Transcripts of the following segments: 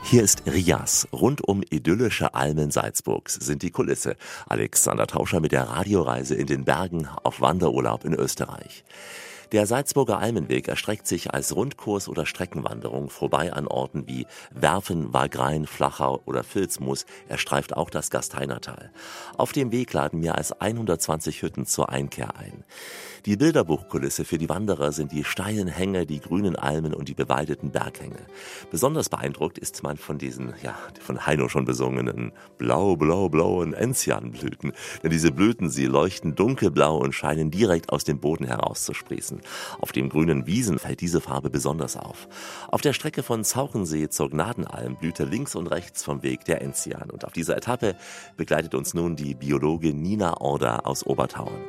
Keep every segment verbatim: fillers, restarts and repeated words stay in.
Hier ist Rias. Rund um idyllische Almen Salzburgs sind die Kulisse. Alexander Tauscher mit der Radioreise in den Bergen auf Wanderurlaub in Österreich. Der Salzburger Almenweg erstreckt sich als Rundkurs oder Streckenwanderung vorbei an Orten wie Werfen, Wagrain, Flachau oder Vilsmus. Er streift auch das Gasteinertal. Auf dem Weg laden mehr als hundertzwanzig Hütten zur Einkehr ein. Die Bilderbuchkulisse für die Wanderer sind die steilen Hänge, die grünen Almen und die bewaldeten Berghänge. Besonders beeindruckt ist man von diesen, ja, von Heino schon besungenen blau, blau, blauen Enzianblüten. Denn diese Blüten, sie leuchten dunkelblau und scheinen direkt aus dem Boden herauszusprießen. Auf den grünen Wiesen fällt diese Farbe besonders auf. Auf der Strecke von Zauchensee zur Gnadenalm blühte links und rechts vom Weg der Enzian. Und auf dieser Etappe begleitet uns nun die Biologin Nina Order aus Obertauern.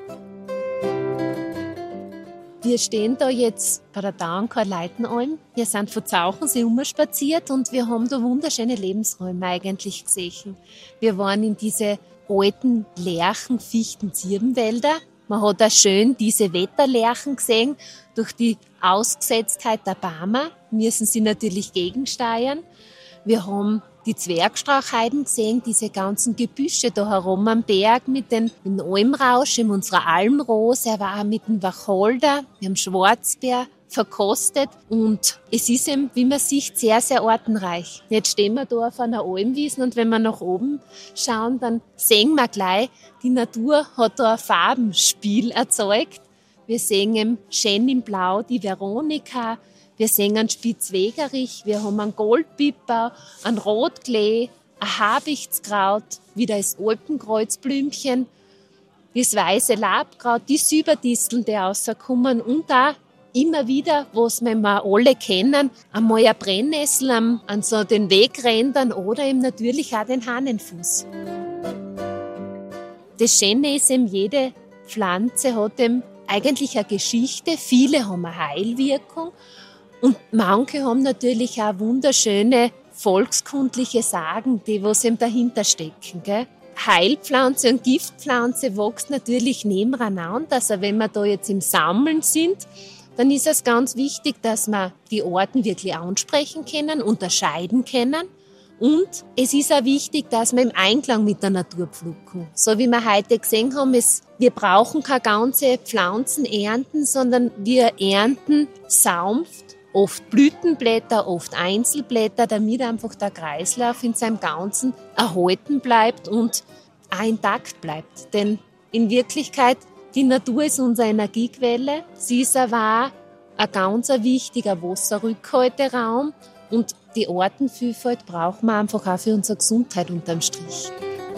Wir stehen da jetzt bei der Dauernkarl-Leitenalm. Wir sind von Zauchensee umspaziert und wir haben da wunderschöne Lebensräume eigentlich gesehen. Wir waren in diese alten Lärchen, Fichten, Zirbenwälder. Man hat auch schön diese Wetterlärchen gesehen. Durch die Ausgesetztheit der Bäume müssen sie natürlich gegensteuern. Wir haben die Zwergstrauchheiden gesehen, diese ganzen Gebüsche da herum am Berg mit den, mit dem Almrausch, in unserer Almrose, aber auch mit dem Wacholder, wir haben Schwarzbeer verkostet und es ist eben, wie man sieht, sehr, sehr artenreich. Jetzt stehen wir da auf einer Almwiese und wenn wir nach oben schauen, dann sehen wir gleich, die Natur hat da ein Farbenspiel erzeugt. Wir sehen eben schön in Blau die Veronika, wir sehen einen Spitzwegerich, wir haben einen Goldpiper, einen Rotklee, ein Habichtskraut, wieder das Alpenkreuzblümchen, das weiße Labkraut, die Silberdisteln, die rauskommen und auch immer wieder, was wir alle kennen, einmal ein Brennnessel an, an so den Wegrändern oder eben natürlich auch den Hahnenfuß. Das Schöne ist eben, jede Pflanze hat eben eigentlich eine Geschichte, viele haben eine Heilwirkung. Und manche haben natürlich auch wunderschöne volkskundliche Sagen, die was eben dahinter stecken. Gell? Heilpflanze und Giftpflanze wächst natürlich nebeneinander. Also wenn wir da jetzt im Sammeln sind, dann ist es ganz wichtig, dass wir die Arten wirklich ansprechen können, unterscheiden können. Und es ist auch wichtig, dass wir im Einklang mit der Natur pflücken. So wie wir heute gesehen haben, es, wir brauchen keine ganze Pflanzen ernten, sondern wir ernten sanft, oft Blütenblätter, oft Einzelblätter, damit einfach der Kreislauf in seinem Ganzen erhalten bleibt und auch intakt bleibt. Denn in Wirklichkeit, die Natur ist unsere Energiequelle. Sie ist aber auch ein ganz wichtiger Wasserrückhalteraum und die Artenvielfalt brauchen wir einfach auch für unsere Gesundheit unterm Strich.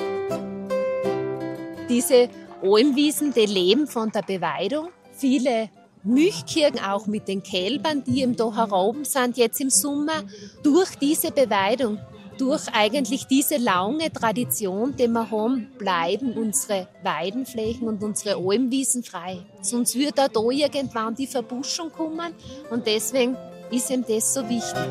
Diese Almwiesen, die leben von der Beweidung. Viele Milchkirchen, auch mit den Kälbern, die eben da heroben sind, jetzt im Sommer, durch diese Beweidung, durch eigentlich diese lange Tradition, die wir haben, bleiben unsere Weidenflächen und unsere Almwiesen frei. Sonst wird auch da irgendwann die Verbuschung kommen und deswegen ist ihm das so wichtig.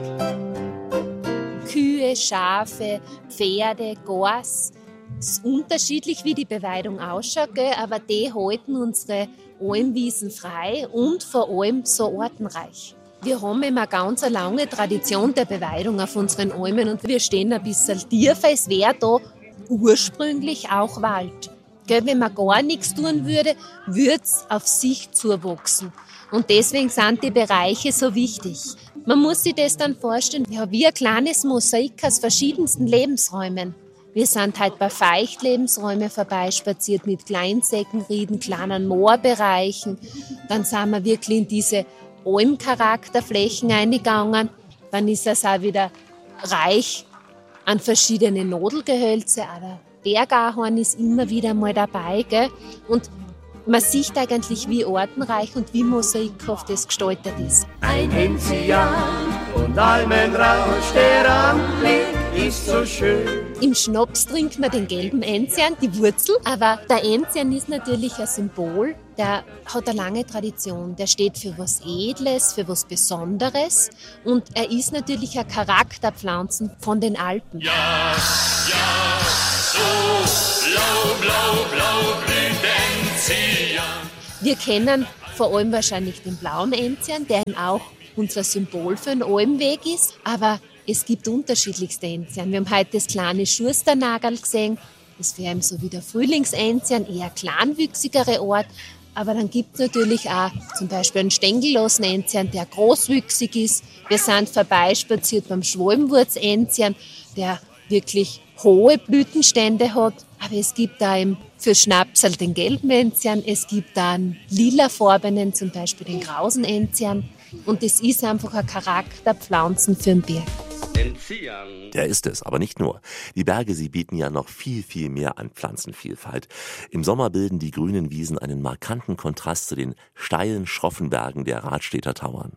Kühe, Schafe, Pferde, Gors, es ist unterschiedlich, wie die Beweidung ausschaut, gell? Aber die halten unsere Almwiesen frei und vor allem so artenreich. Wir haben immer eine ganz lange Tradition der Beweidung auf unseren Almen und wir stehen ein bisschen tiefer. Es wäre da ursprünglich auch Wald. Gell, wenn man gar nichts tun würde, würde es auf sich zuwachsen. Und deswegen sind die Bereiche so wichtig. Man muss sich das dann vorstellen, wir haben wie ein kleines Mosaik aus verschiedensten Lebensräumen. Wir sind halt bei Feuchtlebensräumen vorbeispaziert mit Kleinsäckenrieden, kleinen Moorbereichen. Dann sind wir wirklich in diese Almcharakterflächen eingegangen. Dann ist es auch wieder reich an verschiedene Nadelgehölze. Auch der Bergahorn ist immer wieder mal dabei. Gell? Und man sieht eigentlich, wie artenreich und wie mosaikhaft das gestaltet ist. Ein Enzian und Almenrausch, der Anblick ist so schön. Im Schnaps trinkt man den gelben Enzian, die Wurzel. Aber der Enzian ist natürlich ein Symbol, der hat eine lange Tradition. Der steht für was Edles, für was Besonderes. Und er ist natürlich ein Charakterpflanzen von den Alpen. Ja, ja, so blau, blau, blau blüht Enzian. Wir kennen vor allem wahrscheinlich den blauen Enzian, der auch unser Symbol für den Almweg ist. Aber Es gibt unterschiedlichste Enzian. Wir haben heute das kleine Schusternagel gesehen. Das wäre eben so wie der Frühlingsenzian, eher kleinwüchsigere Art. Aber dann gibt es natürlich auch zum Beispiel einen stängellosen Enzian, der großwüchsig ist. Wir sind vorbeispaziert beim Schwalbenwurzenzian, der wirklich hohe Blütenstände hat. Aber es gibt da eben für Schnapsal den gelben Enzian, es gibt da einen lilafarbenen, zum Beispiel den Grausenenzian. Und das ist einfach ein Charakterpflanzen für den Berg. Der ist es, aber nicht nur. Die Berge, sie bieten ja noch viel, viel mehr an Pflanzenvielfalt. Im Sommer bilden die grünen Wiesen einen markanten Kontrast zu den steilen, schroffen Bergen der Radstädter Tauern.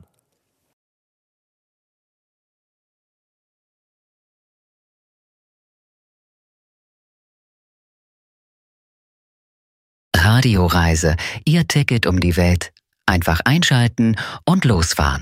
Radioreise, Ihr Ticket um die Welt. Einfach einschalten und losfahren.